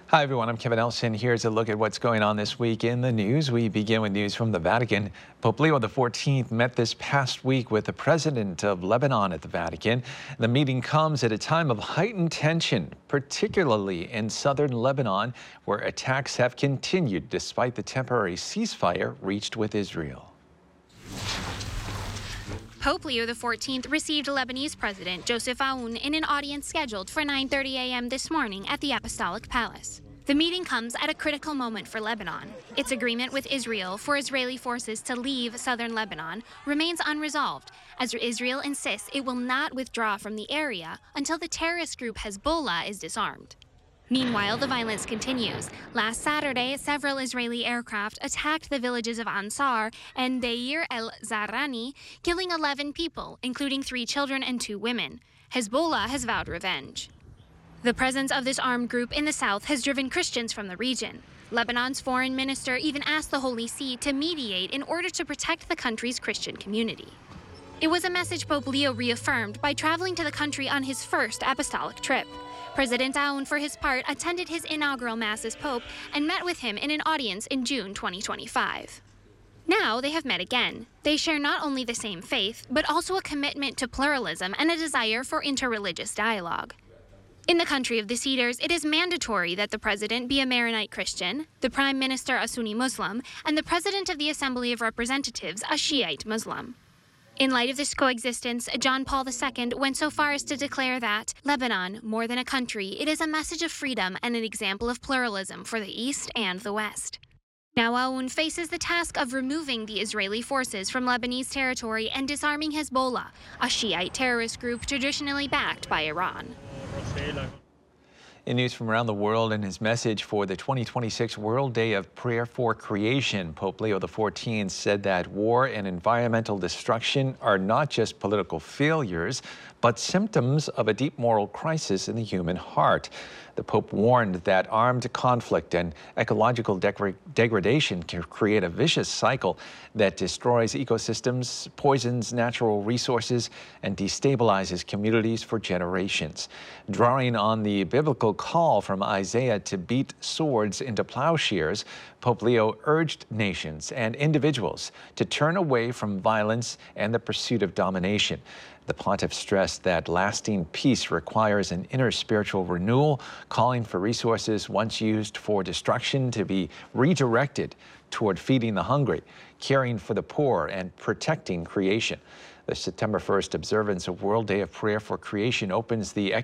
Hi, everyone. I'm Kevin Elson. Here's a look at what's going on this week in the news. We begin with news from the Vatican. Pope Leo XIV met this past week with the president of Lebanon at the Vatican. The meeting comes at a time of heightened tension, particularly in southern Lebanon, where attacks have continued despite the temporary ceasefire reached with Israel. Pope Leo XIV received Lebanese President Joseph Aoun in an audience scheduled for 9:30 a.m. this morning at the Apostolic Palace. The meeting comes at a critical moment for Lebanon. Its agreement with Israel for Israeli forces to leave southern Lebanon remains unresolved, as Israel insists it will not withdraw from the area until the terrorist group Hezbollah is disarmed. Meanwhile, the violence continues. Last Saturday, several Israeli aircraft attacked the villages of Ansar and Deir el-Zarani, killing 11 people, including 3 children and 2 women. Hezbollah has vowed revenge. The presence of this armed group in the south has driven Christians from the region. Lebanon's foreign minister even asked the Holy See to mediate in order to protect the country's Christian community. It was a message Pope Leo reaffirmed by traveling to the country on his first apostolic trip. President Aoun, for his part, attended his inaugural Mass as Pope and met with him in an audience in June 2025. Now they have met again. They share not only the same faith, but also a commitment to pluralism and a desire for interreligious dialogue. In the country of the Cedars, it is mandatory that the president be a Maronite Christian, the prime minister a Sunni Muslim, and the president of the Assembly of Representatives a Shiite Muslim. In light of this coexistence, John Paul II went so far as to declare that Lebanon, more than a country, it is a message of freedom and an example of pluralism for the East and the West. Now Aoun faces the task of removing the Israeli forces from Lebanese territory and disarming Hezbollah, a Shiite terrorist group traditionally backed by Iran. In news from around the world, in his message for the 2026 World Day of Prayer for Creation, Pope Leo XIV said that war and environmental destruction are not just political failures, but symptoms of a deep moral crisis in the human heart. The Pope warned that armed conflict and ecological degradation can create a vicious cycle that destroys ecosystems, poisons natural resources, and destabilizes communities for generations. Drawing on the biblical call from Isaiah to beat swords into plowshares, Pope Leo urged nations and individuals to turn away from violence and the pursuit of domination. The pontiff stressed that lasting peace requires an inner spiritual renewal, calling for resources once used for destruction to be redirected toward feeding the hungry, caring for the poor, and protecting creation. The September 1st observance of World Day of Prayer for Creation opens the